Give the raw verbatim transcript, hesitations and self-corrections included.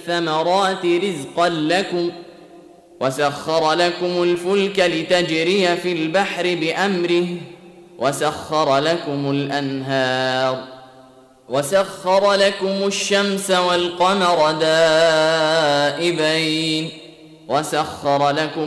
الثمرات رزقا لكم وسخر لكم الفلك لتجري في البحر بأمره وسخر لكم الأنهار وسخر لكم الشمس والقمر دائبين وسخر لكم